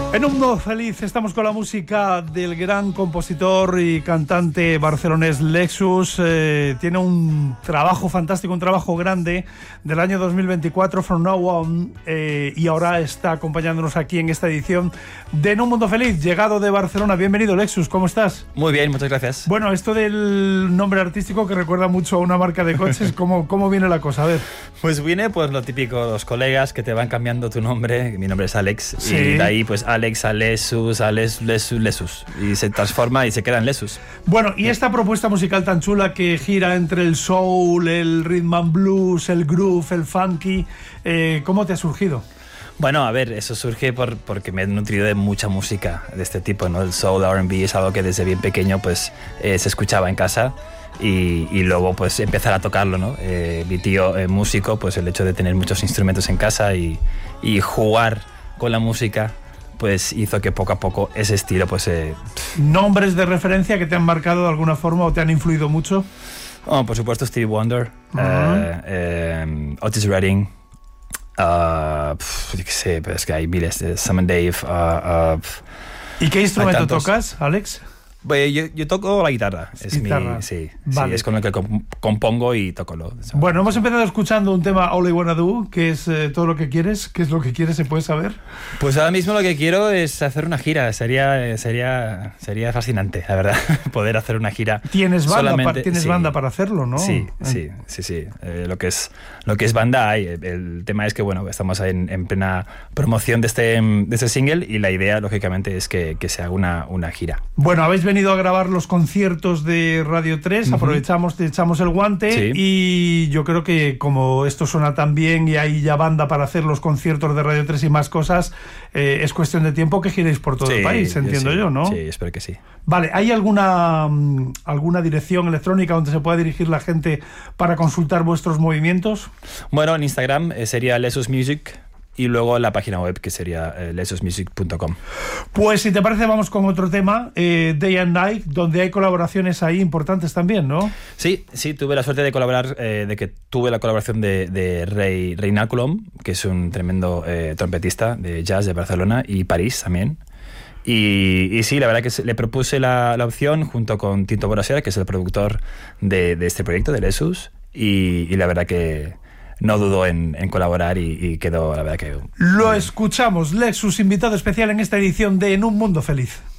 En un mundo feliz estamos con la música del gran compositor y cantante barcelonés Lexus. Tiene un trabajo fantástico, un trabajo grande del año 2024, From Now On, y ahora está acompañándonos aquí en esta edición de En un mundo feliz, llegado de Barcelona. Bienvenido, Lexus, ¿cómo estás? Muy bien, muchas gracias. Bueno, esto del nombre artístico que recuerda mucho a una marca de coches, ¿cómo viene la cosa? A ver. Pues viene pues lo típico, los colegas que te van cambiando tu nombre. Mi nombre es Alex, sí. Y de ahí pues Alex a Lexus, Lexus, y se transforma y se queda en Lexus. Bueno, y esta propuesta musical tan chula que gira entre el soul, el rhythm and blues, el groove, el funky, ¿cómo te ha surgido? Bueno, a ver, eso surge porque me he nutrido de mucha música de este tipo, ¿no? El soul, R&B es algo que desde bien pequeño pues se escuchaba en casa. Y luego pues empezar a tocarlo, ¿no? Mi tío músico, pues el hecho de tener muchos instrumentos en casa y jugar con la música pues hizo que poco a poco ese estilo pues... ¿Nombres de referencia que te han marcado de alguna forma o te han influido mucho? Oh, por supuesto Stevie Wonder, Otis Redding, yo qué sé, pero es que hay miles, Sam and Dave. ¿Y qué instrumento tocas, Alex? Yo toco la guitarra. Guitarra. Sí, vale. Es con lo que compongo y toco. Bueno, hemos empezado escuchando un tema, All I Wanna Do, que es todo lo que quieres. ¿Qué es lo que quieres? ¿Se puede saber? Pues ahora mismo lo que quiero es hacer una gira. Sería fascinante, la verdad, poder hacer una gira. ¿Tienes banda para hacerlo, no? Sí. Lo que es banda hay. El tema es que, bueno, estamos en plena promoción de este single y la idea, lógicamente, es que se haga una gira. Bueno, habéis venido a grabar los conciertos de Radio 3, aprovechamos, te echamos el guante, sí. Y yo creo que como esto suena tan bien y hay ya banda para hacer los conciertos de Radio 3 y más cosas, es cuestión de tiempo que giréis por todo el país, entiendo yo, ¿no? Sí, espero que sí. Vale, ¿hay alguna dirección electrónica donde se pueda dirigir la gente para consultar vuestros movimientos? Bueno, en Instagram sería Lexus Music. Y luego la página web que sería lexusmusic.com. Pues si te parece vamos con otro tema, Day and Night, donde hay colaboraciones ahí importantes también, ¿no? Sí, tuve la suerte de colaborar, de que tuve la colaboración de Reinaculum, que es un tremendo trompetista de jazz de Barcelona y París también. Y sí, la verdad que le propuse la opción junto con Tinto Borrasera, que es el productor de este proyecto, de Lexus, y la verdad que no dudó en colaborar y quedó, la verdad que... Lo escuchamos, Lexus, invitado especial en esta edición de En un mundo feliz.